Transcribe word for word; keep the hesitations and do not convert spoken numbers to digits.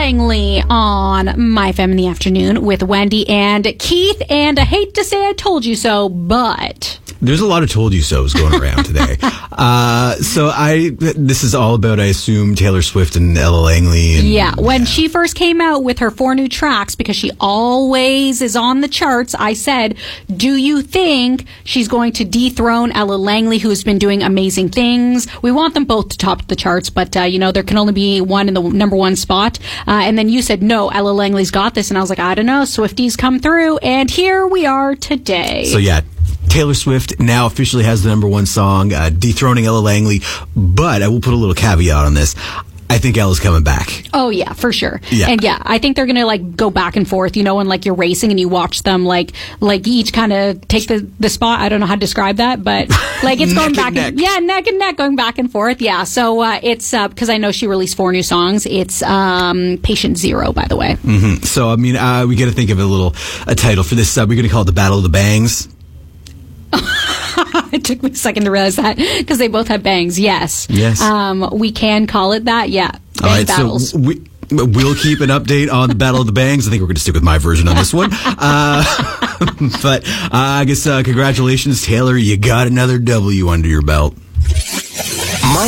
Langley on My Femme in the Afternoon with Wendy and Keith. And I hate to say I told you so, but... There's a lot of told you so's going around today. uh, so I, this is all about, I assume, Taylor Swift and Ella Langley. And, yeah, when yeah. she first came out with her four new tracks, because she always is on the charts, I said, do you think she's going to dethrone Ella Langley, who's been doing amazing things? We want them both to top the charts, but, uh, you know, there can only be one in the number one spot. Uh, and then you said, no, Ella Langley's got this. And I was like, I don't know, Swifties come through. And here we are today. So, yeah. Taylor Swift now officially has the number one song, uh, dethroning Ella Langley. But I will put a little caveat on this. I think Ella's coming back. Oh, yeah, for sure. Yeah. And yeah, I think they're going to like go back and forth, you know, when like you're racing and you watch them like like each kind of take the, the spot. I don't know how to describe that, but like it's going back. and And, neck. yeah, neck and neck going back and forth. Yeah. So uh, it's because uh, I know she released four new songs. It's um, Patient Zero, by the way. Mm-hmm. So, I mean, uh, we got to think of a little a title for this. Uh, we're going to call it the Battle of the Bangs. It took me a second to realize that because they both have bangs. Yes. Yes. Um, we can call it that. Yeah. Bang All right, battles. so we, we'll keep an update on the Battle of the Bangs. I think we're going to stick with my version on this one. Uh, but uh, I guess uh, congratulations, Taylor. You got another W under your belt.